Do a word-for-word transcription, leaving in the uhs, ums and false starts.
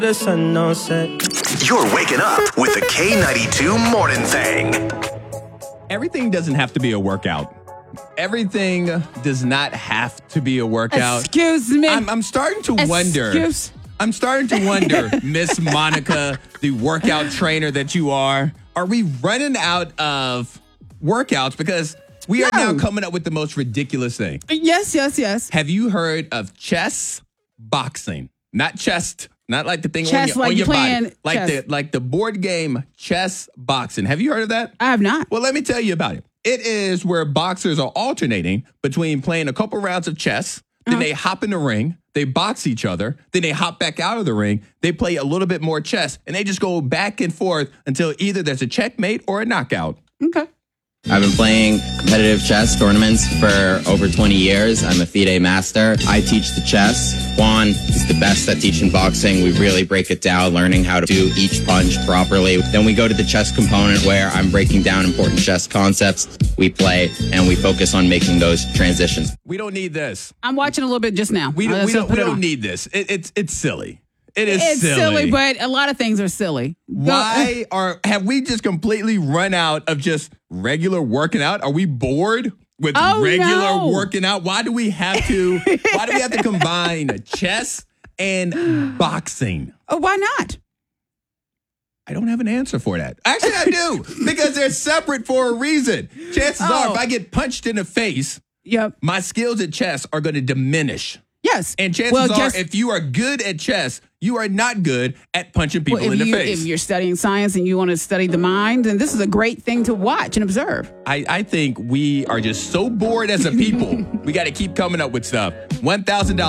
The sun don't set. You're waking up with the K ninety-two Morning Thing. Everything doesn't have to be a workout. Everything does not have to be a workout. Excuse me. I'm, I'm starting to wonder. Excuse. I'm starting to wonder, Miss Monica, the workout trainer that you are, are we running out of workouts? Because we are No. now coming up with the most ridiculous thing. Yes, yes, yes. Have you heard of chess boxing? Not chest, not like the thing Chess on your, like on your playing body. Like chess. the like the board game chess boxing. Have you heard of that? I have not. Well, let me tell you about it. It is where boxers are alternating between playing a couple rounds of chess, then Uh-huh. they hop in the ring, they box each other, then they hop back out of the ring, they play a little bit more chess, and they just go back and forth until either there's a checkmate or a knockout. Okay. I've been playing competitive chess tournaments for over twenty years. I'm a FIDE master. I teach the chess. Juan is the best at teaching boxing. We really break it down, learning how to do each punch properly. Then we go to the chess component where I'm breaking down important chess concepts. We play and we focus on making those transitions. We don't need this. I'm watching a little bit just now. We don't, Let's we just don't, put we it don't on. need this. It, it's it's silly. It is It's silly. silly. but a lot of things are silly. Go- Why are have we just completely run out of just regular working out? Are we bored with Oh, regular no. working out? Why do we have to why do we have to combine chess and boxing? Oh, why not? I don't have an answer for that. Actually, I do, because they're separate for a reason. Chances are Oh. if I get punched in the face, Yep. my skills at chess are going to diminish. Yes. And chances well, are, just, if you are good at chess, you are not good at punching people well, if in the you, face. If you're studying science and you want to study the mind, then this is a great thing to watch and observe. I, I think we are just so bored as a people. We got to keep coming up with stuff. one thousand dollars